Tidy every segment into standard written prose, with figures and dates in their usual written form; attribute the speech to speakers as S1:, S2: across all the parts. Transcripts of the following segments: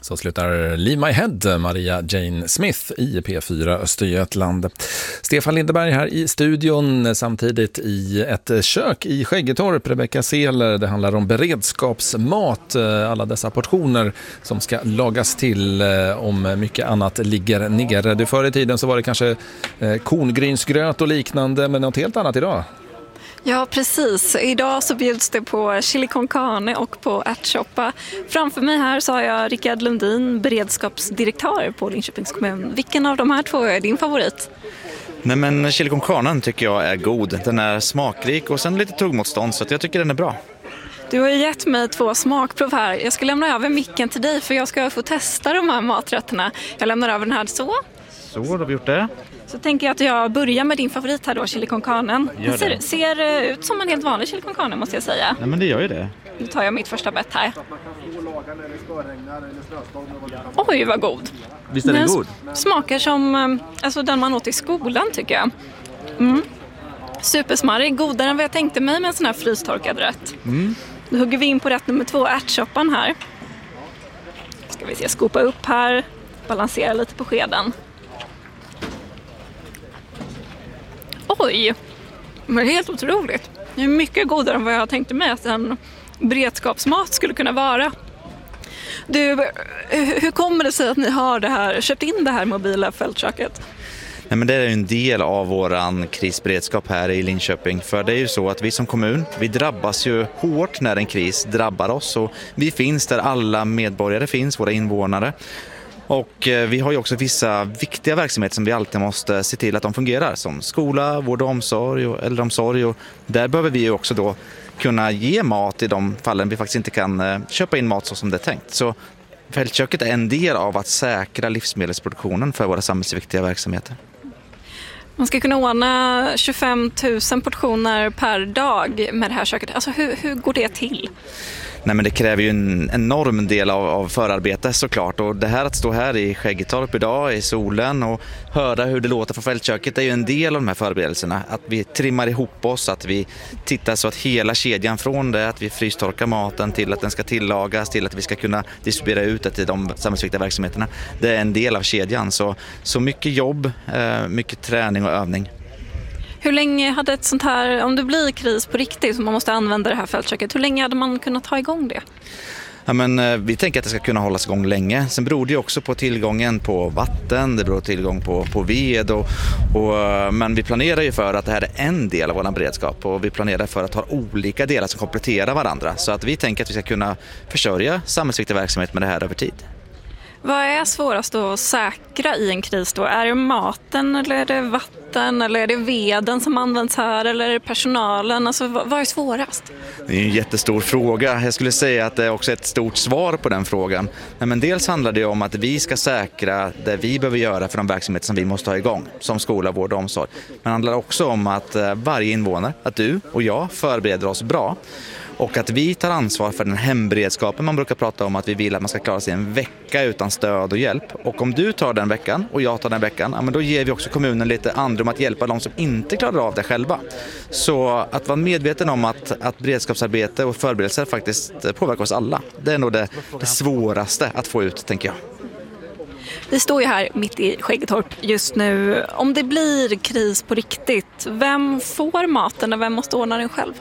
S1: Så slutar Leave My Head, Maria Jane Smith i P4 Östergötland. Stefan Lindeberg här i studion, samtidigt i ett kök i Skäggetorp. Rebecka Seeler, det handlar om beredskapsmat, alla dessa portioner som ska lagas till om mycket annat ligger ner. Det förr i tiden så var det kanske korngrynsgröt och liknande, men något helt annat idag.
S2: Ja, precis. Idag så bjuds det på chili con carne och på ärtsoppa. Framför mig här så har jag Rickard Lundin, beredskapsdirektör på Linköpings kommun. Vilken av de här två är din favorit?
S3: Nej, men chili con carne tycker jag är god. Den är smakrik och sen lite tuggmotstånd, så att jag tycker den är bra.
S2: Du har ju gett mig 2 smakprov här. Jag ska lämna över micken till dig för jag ska få testa de här maträtterna. Jag lämnar över den här så.
S3: Så, då har vi gjort det.
S2: Så tänker jag att jag börjar med din favorit här då, chili con carne. Den ser ut som en helt vanlig chili con carne, måste jag säga.
S3: Nej, men det gör ju det.
S2: Nu tar jag mitt första bett här. Oj, vad god.
S3: Visst är den god?
S2: Smakar som alltså den man åt i skolan, tycker jag. Supersmarrig, godare än vad jag tänkte mig med en sån här frystorkad rätt. Nu hugger vi in på rätt nummer 2, ärtsoppan här. Ska vi se, skopa upp här. Balansera lite på skeden. Oj, men det är helt otroligt. Det är mycket godare än vad jag tänkte mig att en beredskapsmat skulle kunna vara. Du, hur kommer det sig att ni har köpt in det här mobila fältköket?
S3: Nej, men det är en del av våran krisberedskap här i Linköping. För det är ju så att vi som kommun, vi drabbas ju hårt när en kris drabbar oss. Och vi finns där alla medborgare finns, våra invånare. Och vi har ju också vissa viktiga verksamheter som vi alltid måste se till att de fungerar. Som skola, vård och omsorg och äldreomsorg. Och där behöver vi ju också då kunna ge mat i de fallen vi faktiskt inte kan köpa in mat så som det är tänkt. Så fältköket är en del av att säkra livsmedelsproduktionen för våra samhällsviktiga verksamheter.
S2: Man ska kunna ordna 25 000 portioner per dag med det här köket. Alltså hur går det till?
S3: Nej, men det kräver ju en enorm del av förarbete såklart, och det här att stå här i Skäggetorp idag i solen och höra hur det låter från fältköket är ju en del av de här förberedelserna. Att vi trimmar ihop oss, att vi tittar så att hela kedjan från det, att vi frystorkar maten till att den ska tillagas, till att vi ska kunna distribuera ut det till de samhällsviktiga verksamheterna. Det är en del av kedjan, så mycket jobb, mycket träning och övning.
S2: Hur länge hade ett sånt här, om det blir kris på riktigt så man måste använda det här fältköket, hur länge hade man kunnat ta igång det?
S3: Ja, men vi tänker att det ska kunna hållas igång länge. Sen beror det ju också på tillgången på vatten, det beror på tillgång på ved. Men vi planerar ju för att det här är en del av vår beredskap, och vi planerar för att ha olika delar som kompletterar varandra. Så att vi tänker att vi ska kunna försörja samhällsviktig verksamhet med det här över tid.
S2: Vad är svårast att säkra i en kris då? Är det maten eller är det vatten eller är det veden som används här eller är det personalen? Alltså, vad är svårast?
S3: Det är en jättestor fråga. Jag skulle säga att det är också ett stort svar på den frågan. Men dels handlar det om att vi ska säkra det vi behöver göra för de verksamheter som vi måste ha igång, som skola, vård och omsorg. Men det handlar också om att varje invånare, att du och jag förbereder oss bra. Och att vi tar ansvar för den hemberedskapen man brukar prata om, att vi vill att man ska klara sig en vecka utan stöd och hjälp. Och om du tar den veckan och jag tar den veckan, ja, men då ger vi också kommunen lite andrum att hjälpa de som inte klarar av det själva. Så att vara medveten om att beredskapsarbete och förberedelser faktiskt påverkar oss alla. Det är nog det svåraste att få ut, tänker jag.
S2: Vi står ju här mitt i Skäggetorp just nu. Om det blir kris på riktigt, vem får maten och vem måste ordna den själv?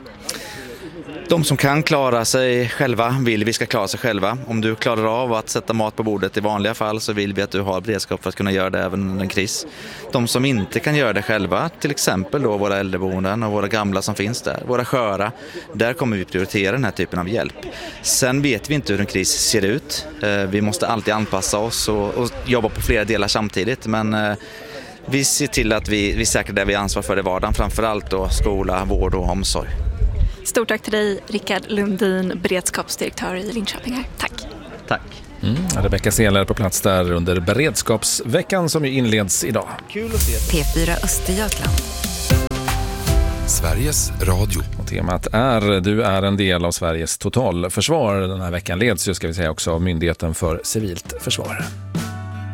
S3: De som kan klara sig själva vill vi ska klara sig själva. Om du klarar av att sätta mat på bordet i vanliga fall så vill vi att du har beredskap för att kunna göra det även under en kris. De som inte kan göra det själva, till exempel då våra äldreboenden och våra gamla som finns där, våra sköra, där kommer vi prioritera den här typen av hjälp. Sen vet vi inte hur en kris ser ut. Vi måste alltid anpassa oss och jobba på flera delar samtidigt, men vi ser till att vi säkrar det vi har ansvar för i vardagen, framförallt då skola, vård och omsorg.
S2: Stort tack till dig, Rickard Lundin, beredskapsdirektör i Linköping här. Tack.
S3: Tack.
S1: Rebecka Seeler på plats där under beredskapsveckan som ju inleds idag.
S3: Kul att se.
S4: P4 Östergötland.
S5: Sveriges Radio.
S1: Och temat är Du är en del av Sveriges totalförsvar. Den här veckan leds ju, ska vi säga, också av Myndigheten för civilt försvar.